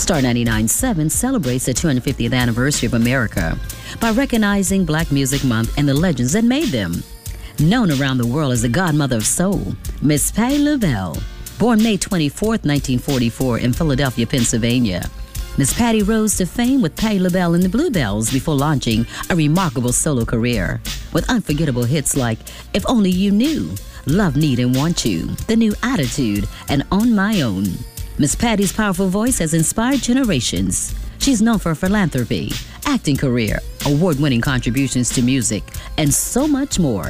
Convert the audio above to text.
Star 99.7 celebrates the 250th anniversary of America by recognizing Black Music Month and the legends that made them. Known around the world as the godmother of soul, Miss Patti LaBelle, born May 24, 1944 in Philadelphia, Pennsylvania. Miss Patti rose to fame with Patti LaBelle and the Bluebells before launching a remarkable solo career with unforgettable hits like If Only You Knew, Love, Need, and Want You, The New Attitude, and On My Own. Miss Patti's powerful voice has inspired generations. She's known for her philanthropy, acting career, award-winning contributions to music, and so much more.